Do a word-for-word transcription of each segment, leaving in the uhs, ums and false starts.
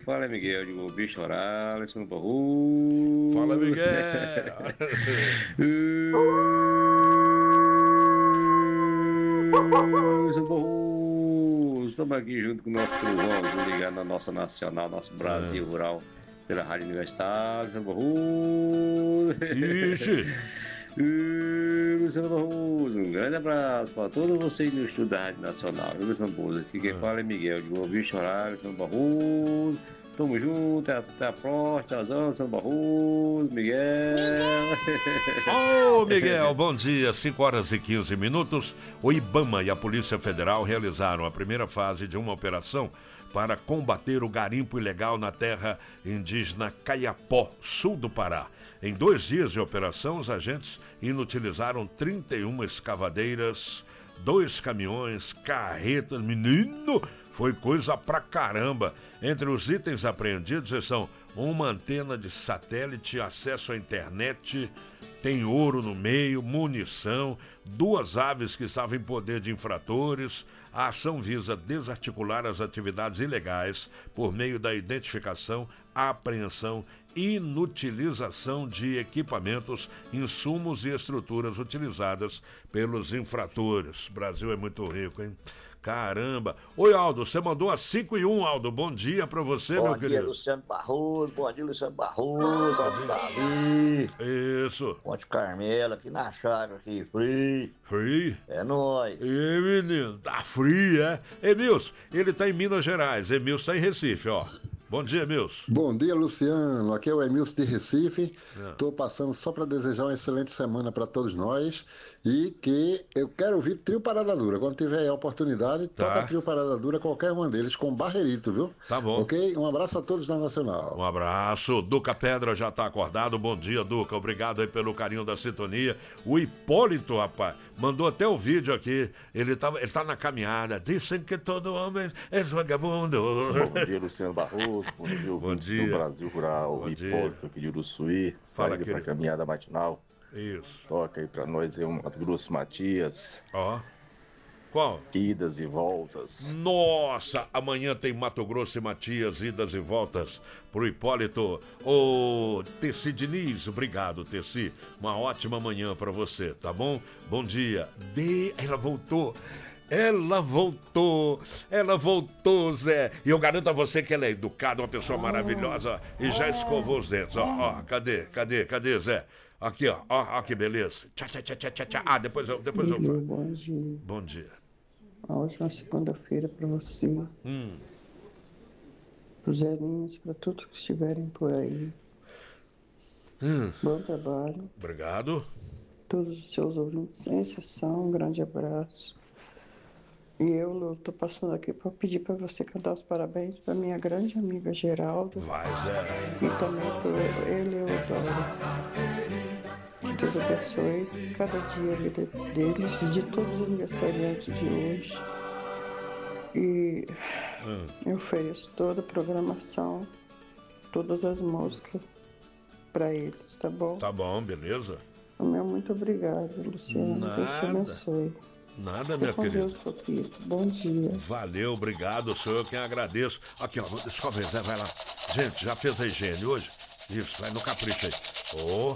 fala é Miguel, digo, bicho oral, Alessandro Barroso. Fala, Miguel. Alessandro Barroso. Estamos aqui junto com o nosso trovão, ligado na nossa nacional, nosso Brasil É. Rural, pela Rádio Universitária, Alessandro Barroso. Ixi. Luciano Barroso, um grande abraço para todos vocês no estúdio da Rádio Nacional. Eu, Luciano Barroso, aqui quem fala é Miguel, de ouvir chorar, Luciano Barroso. Tamo junto, até a próxima, Luciano Barroso, Miguel. Ô, Miguel, bom dia. cinco horas e quinze minutos. O IBAMA e a Polícia Federal realizaram a primeira fase de uma operação para combater o garimpo ilegal na terra indígena Caiapó, sul do Pará. Em dois dias de operação, os agentes inutilizaram trinta e uma escavadeiras, dois caminhões, carretas, menino, foi coisa pra caramba. Entre os itens apreendidos estão uma antena de satélite, acesso à internet, tem ouro no meio, munição, duas aves que estavam em poder de infratores. A ação visa desarticular as atividades ilegais por meio da identificação, apreensão e inutilização de equipamentos, insumos e estruturas utilizadas pelos infratores. O Brasil é muito rico, hein? Caramba! Oi, Aldo, você mandou às cinco e um, Aldo. Bom dia pra você, bom meu dia, querido. Luciano Barroso. Bom dia, Luciano Barroso. Aldo Davi. Isso. Ponte Carmela, aqui na chácara, aqui, free. Free? É nóis. Ê, menino, tá free, é? Emilson, ele tá em Minas Gerais. Emilson tá em Recife, ó. Bom dia, Emilson. Bom dia, Luciano. Aqui é o Emilson de Recife. Estou É. passando só para desejar uma excelente semana para todos nós e que eu quero ouvir Trio Parada Dura. Quando tiver a oportunidade, Tá. toca Trio Parada Dura, qualquer um deles, com Barreirito, viu? Tá bom. Ok? Um abraço a todos da Nacional. Um abraço. Duca Pedra já tá acordado. Bom dia, Duca. Obrigado aí pelo carinho da sintonia. O Hipólito, rapaz, mandou até o vídeo aqui. Ele tá, ele tá na caminhada. Dizem que todo homem é vagabundo. Bom dia, Luciano Barroso. Bom dia, Bom dia. do Brasil Rural, Bom dia. Hipólito aqui de Uruçuí. Fala, Saída pra querido. caminhada matinal. Isso. Toca aí pra nós aí um Mato Grosso Matias. Ó. Qual? Idas e voltas. Nossa, amanhã tem Mato Grosso e Matias, idas e voltas pro Hipólito. Ô, Tessi Diniz, obrigado, Tessi. Uma ótima manhã pra você, tá bom? Bom dia. De... Ela voltou. Ela voltou, ela voltou, Zé. E eu garanto a você que ela é educada, uma pessoa maravilhosa e já escovou os dentes. Ó, ó, cadê, cadê, cadê, Zé? Aqui, ó, ó, ó que beleza. Tchá, tchá, tchá, tchá, tchá, tchá. Ah, depois eu, depois eu Filho, falo. bom dia. Bom dia. Uma ótima segunda-feira para você, Hum, para os velhinhos, para todos que estiverem por aí. hum, Bom trabalho. obrigado. Todos os seus ouvintes, sem exceção, um grande abraço. E eu estou passando aqui para pedir para você cantar os parabéns para minha grande amiga Geraldo Vai, Zé. e também para ele e o Que Deus abençoe cada dia a vida deles e de todos os aniversariantes de hoje. E Hum. eu ofereço toda a programação, todas as músicas para eles, tá bom? Tá bom, beleza. Meu muito obrigado, Luciano. Deus te Nada. abençoe. Nada, minha Com querida. Deus, papito. Bom dia. Valeu, obrigado, sou eu quem agradeço. Aqui, ó, escova aí, Zé, vai lá. Gente, já fez a higiene hoje? Isso, vai no capricho aí. Ô.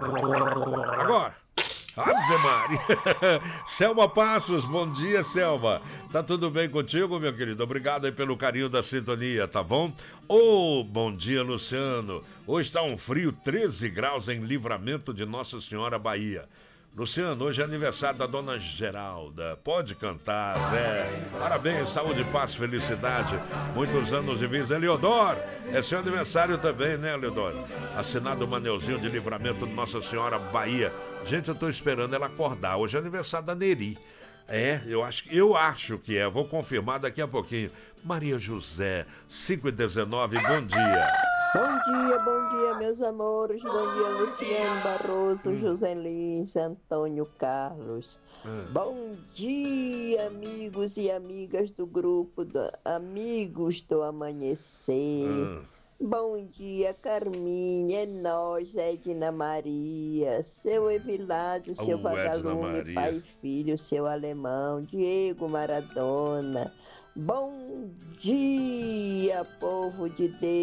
Agora. Ave Maria. Selma Passos, bom dia, Selma. Tá tudo bem contigo, meu querido? Obrigado aí pelo carinho da sintonia, tá bom? Ô, bom dia, Luciano. Hoje tá um frio, treze graus em Livramento de Nossa Senhora, Bahia. Luciano, hoje é aniversário da Dona Geralda. Pode cantar, Zé. Parabéns, saúde, paz, felicidade. Muitos anos de vida. Eleodoro, é seu aniversário também, né, Eleodoro? Assinado o Maneuzinho de Livramento de Nossa Senhora, Bahia. Gente, eu tô esperando ela acordar. Hoje é aniversário da Neri. É, eu acho, eu acho que é. Vou confirmar daqui a pouquinho. Maria José, cinco e dezenove, bom dia. Bom dia, bom dia, meus amores. Bom dia, Luciano Barroso, Hum. José Lins, Antônio Carlos. Hum. Bom dia, amigos e amigas do grupo do Amigos do Amanhecer. Hum. Bom dia, Carminha, é nós, Edna Maria, seu Evilásio, seu Oh, Edna Vagalume, Maria. pai e filho, seu Alemão, Diego Maradona. Bom dia, povo de Deus.